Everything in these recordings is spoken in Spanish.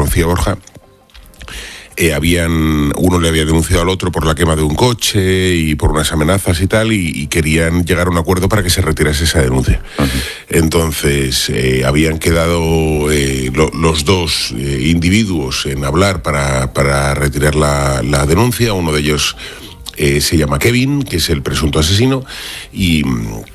conocía a Borja, uno le había denunciado al otro por la quema de un coche y por unas amenazas y tal, y querían llegar a un acuerdo para que se retirase esa denuncia. Uh-huh. Entonces habían quedado los dos individuos en hablar para retirar la denuncia. Uno de ellos se llama Kevin, que es el presunto asesino, y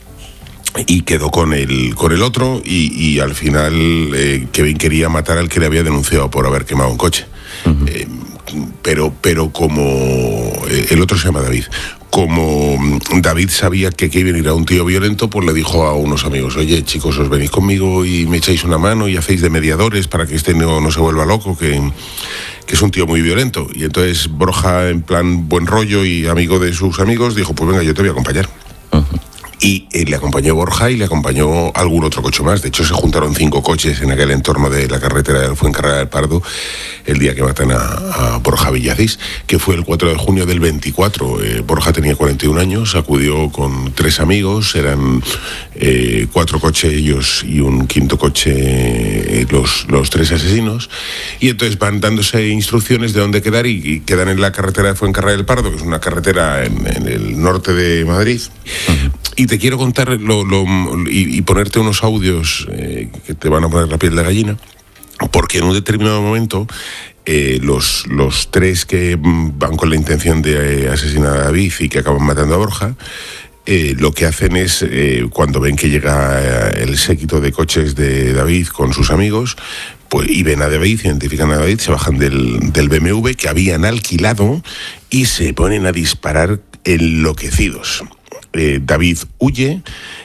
quedó con el otro, y al final Kevin quería matar al que le había denunciado por haber quemado un coche. Uh-huh. Pero como el otro se llama David, como David sabía que Kevin era un tío violento, pues le dijo a unos amigos: oye, chicos, os venís conmigo y me echáis una mano y hacéis de mediadores para que este no se vuelva loco, que es un tío muy violento. Y entonces Borja, en plan buen rollo y amigo de sus amigos, dijo: pues venga, yo te voy a acompañar. Uh-huh. Y le acompañó Borja y le acompañó algún otro coche más. De hecho, se juntaron 5 coches en aquel entorno de la carretera del Fuencarral del Pardo el día que matan a Borja Villacís, que fue el 4 de junio del 24. Borja tenía 41 años, acudió con 3 amigos, eran 4 coches ellos y un quinto coche los 3 asesinos, y entonces van dándose instrucciones de dónde quedar, y quedan en la carretera de Fuencarral del Pardo, que es una carretera en el norte de Madrid. Uh-huh. Y te quiero contar y ponerte unos audios que te van a poner la piel de gallina, porque en un determinado momento los 3 que van con la intención de asesinar a David y que acaban matando a Borja, lo que hacen es, cuando ven que llega el séquito de coches de David con sus amigos, pues, y ven a David, identifican a David, se bajan del BMW que habían alquilado y se ponen a disparar enloquecidos. David huye,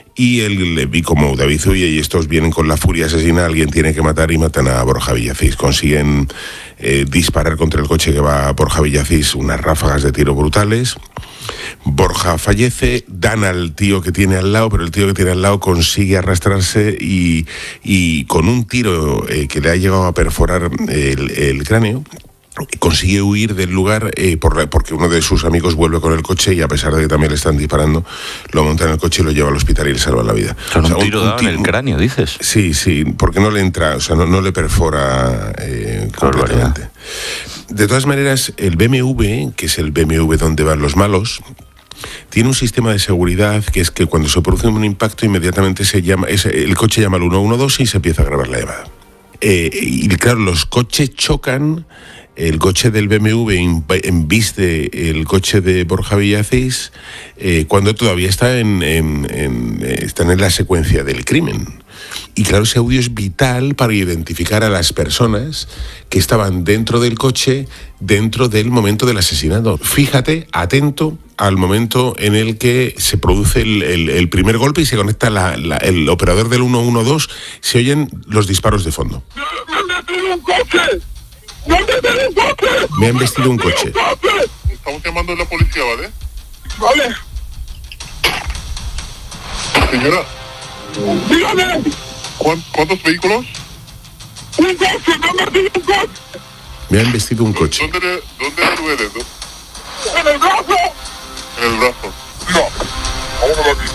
y como David huye y estos vienen con la furia asesina, alguien tiene que matar, y matan a Borja Villacís. Consiguen disparar contra el coche que va a Borja Villacís unas ráfagas de tiro brutales. Borja fallece, dan al tío que tiene al lado, pero el tío que tiene al lado consigue arrastrarse y con un tiro que le ha llegado a perforar el cráneo, consigue huir del lugar porque uno de sus amigos vuelve con el coche, y a pesar de que también le están disparando, lo monta en el coche y lo lleva al hospital y le salva la vida. Con un tiro dado en el cráneo, dices. Sí, porque no le entra, o sea, no le perfora completamente. De todas maneras, el BMW, que es el BMW donde van los malos, tiene un sistema de seguridad que es que cuando se produce un impacto, inmediatamente el coche llama al 112 y se empieza a grabar la llamada. Y claro, los coches chocan. El coche del BMW embiste el coche de Borja Villacís cuando todavía están en la secuencia del crimen. Y claro, ese audio es vital para identificar a las personas que estaban dentro del coche dentro del momento del asesinato. Fíjate, atento al momento en el que se produce el primer golpe y se conecta el operador del 112, se oyen los disparos de fondo. Me han vestido un coche. Estamos llamando a la policía, ¿vale? Vale. Señora. Dígame. ¿Cuántos vehículos? Un coche, me han vestido un coche. Me han vestido un coche. ¿Dónde le duele? En el brazo. En el brazo. Vámonos de aquí.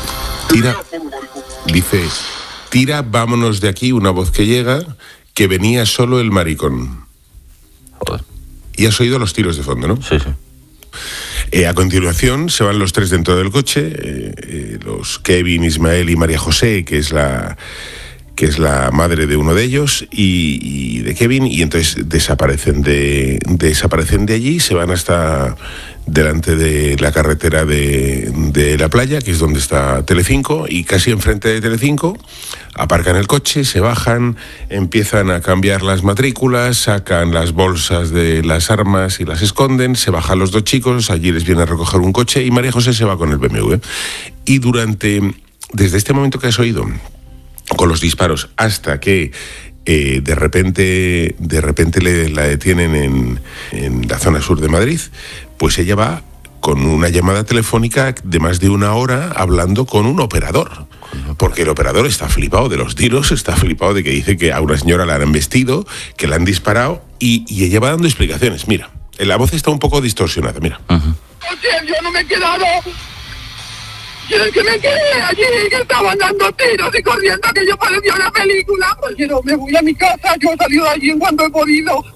Tira, vámonos de aquí, una voz que llega, que venía solo el maricón. Joder. Y has oído los tiros de fondo, ¿no? Sí. A continuación se van los 3 dentro del coche, los Kevin, Ismael y María José, que es la madre de uno de ellos y de Kevin, y entonces desaparecen de allí, se van hasta delante de la carretera de la playa, que es donde está Telecinco, y casi enfrente de Telecinco aparcan el coche, se bajan, empiezan a cambiar las matrículas, sacan las bolsas de las armas y las esconden, se bajan los 2 chicos, allí les viene a recoger un coche y María José se va con el BMW. Y desde este momento que has oído, con los disparos, hasta que de repente la detienen en la zona sur de Madrid, pues ella va con una llamada telefónica de más de 1 hora hablando con un operador. Porque el operador está flipado de los tiros, está flipado de que dice que a una señora la han embestido, que la han disparado, y ella va dando explicaciones. Mira, la voz está un poco distorsionada, mira. Uh-huh. Yo no me he quedado. ¿Quieres que me quede allí? Que estaban dando tiros y corriendo, que yo parecía una película. Pues yo no me voy a mi casa, yo he salido de allí en cuanto he podido.